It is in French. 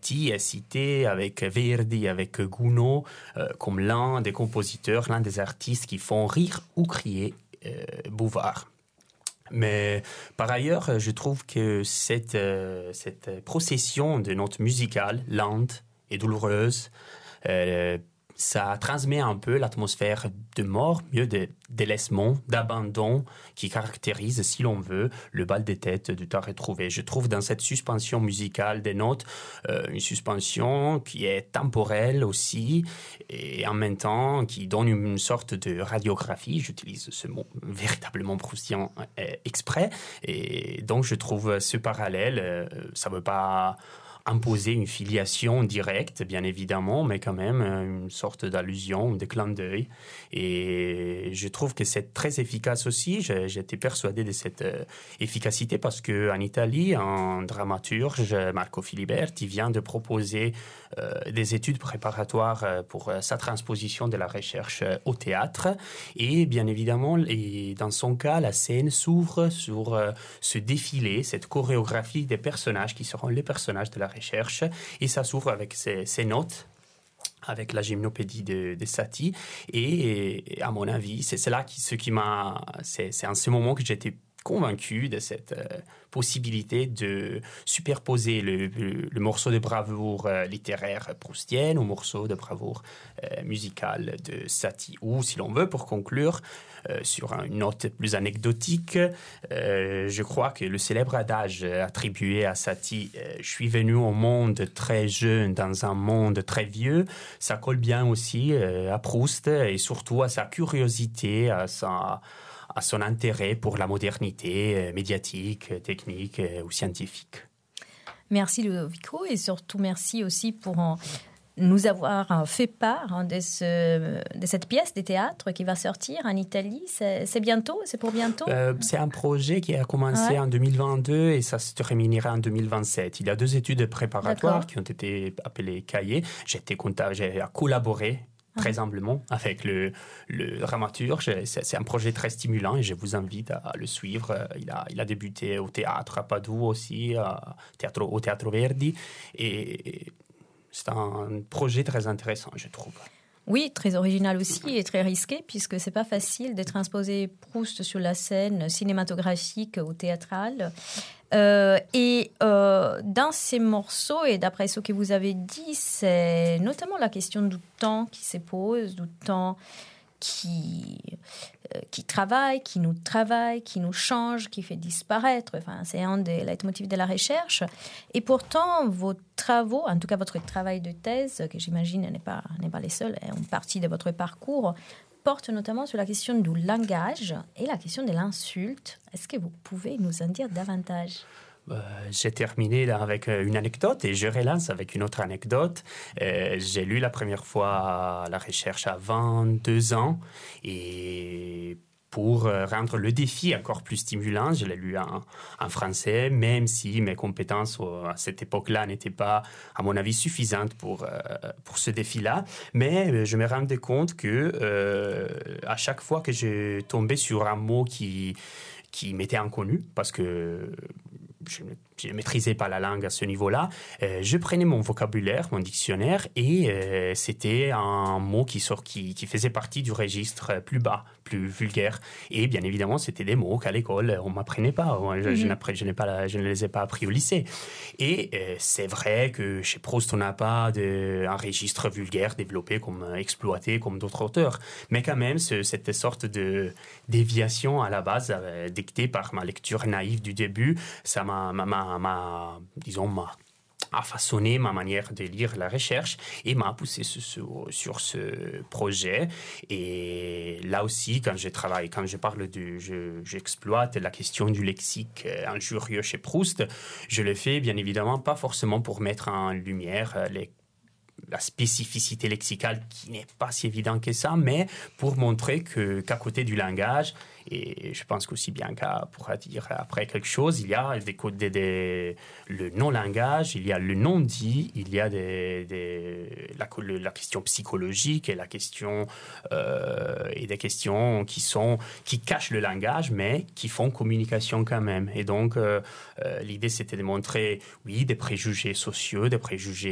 Satie est cité avec Verdi, avec Gounod, comme l'un des compositeurs, l'un des artistes qui font rire ou crier Bouvard. Mais par ailleurs, je trouve que cette procession de notes musicales, lente et douloureuse, ça transmet un peu l'atmosphère de mort, mieux de délaissement, d'abandon, qui caractérise, si l'on veut, le bal des têtes du temps retrouvé. Je trouve dans cette suspension musicale des notes, une suspension qui est temporelle aussi, et en même temps qui donne une sorte de radiographie, j'utilise ce mot véritablement proustien exprès, et donc je trouve ce parallèle, ça ne veut pas imposer une filiation directe, bien évidemment, mais quand même une sorte d'allusion, de clin d'œil. Et je trouve que c'est très efficace aussi. J'étais persuadé de cette efficacité parce qu'en Italie, un dramaturge, Marco Filiberti, vient de proposer des études préparatoires pour sa transposition de la recherche au théâtre. Et bien évidemment, dans son cas, la scène s'ouvre sur ce défilé, cette chorégraphie des personnages qui seront les personnages de la recherche, et ça s'ouvre avec ces notes, avec la gymnopédie de Satie, et à mon avis, c'est là c'est en ce moment que j'étais convaincu de cette possibilité de superposer le morceau de bravoure littéraire proustienne au morceau de bravoure musicale de Satie. Ou, si l'on veut, pour conclure, sur une note plus anecdotique, je crois que le célèbre adage attribué à Satie « Je suis venu au monde très jeune dans un monde très vieux », ça colle bien aussi à Proust et surtout à sa curiosité, à son intérêt pour la modernité médiatique, technique ou scientifique. Merci Ludovico, et surtout merci aussi pour nous avoir fait part de cette pièce de théâtre qui va sortir en Italie. C'est bientôt? C'est pour bientôt? C'est un projet qui a commencé en 2022 et ça se terminera en 2027. Il y a 2 études préparatoires qui ont été appelées cahiers. J'ai collaboré très humblement avec le dramaturge. C'est un projet très stimulant et je vous invite à le suivre. Il a débuté au théâtre à Padoue aussi, au Théâtre Verdi, et c'est un projet très intéressant, je trouve. Oui, très original aussi et très risqué, puisque c'est pas facile de transposer Proust sur la scène cinématographique ou théâtrale. Dans ces morceaux, et d'après ce que vous avez dit, c'est notamment la question du temps qui se pose, du temps qui travaille, qui nous change, qui fait disparaître. Enfin, c'est un des leitmotifs de la recherche. Et pourtant, vos travaux, en tout cas votre travail de thèse, que j'imagine n'est pas les seuls, est une partie de votre parcours, porte notamment sur la question du langage et la question de l'insulte. Est-ce que vous pouvez nous en dire davantage ? J'ai terminé là avec une anecdote et je relance avec une autre anecdote. J'ai lu la première fois la recherche à 22 ans et pour rendre le défi encore plus stimulant, je l'ai lu en français, même si mes compétences à cette époque-là n'étaient pas, à mon avis, suffisantes pour ce défi-là. Mais je me rendais compte que à chaque fois que je tombais sur un mot qui m'était inconnu, parce que je ne maîtrisais pas la langue à ce niveau-là, je prenais mon vocabulaire, mon dictionnaire, et c'était un mot qui faisait partie du registre plus bas, plus vulgaire. Et bien évidemment, c'était des mots qu'à l'école, on ne m'apprenait pas. Je ne les ai pas appris au lycée. Et c'est vrai que chez Proust, on n'a pas un registre vulgaire développé, exploité comme d'autres auteurs. Mais quand même, cette sorte de déviation à la base, dictée par ma lecture naïve du début, ça a façonné ma manière de lire la recherche et m'a poussé sur ce projet. Et là aussi, j'exploite la question du lexique injurieux chez Proust, je le fais bien évidemment pas forcément pour mettre en lumière la spécificité lexicale qui n'est pas si évidente que ça, mais pour montrer qu'à côté du langage, et je pense qu'aussi Bianca pourra dire après quelque chose, il y a le non-langage, il y a le non-dit, il y a la question psychologique et des questions qui cachent le langage, mais qui font communication quand même. Et donc, l'idée, c'était de montrer, oui, des préjugés sociaux, des préjugés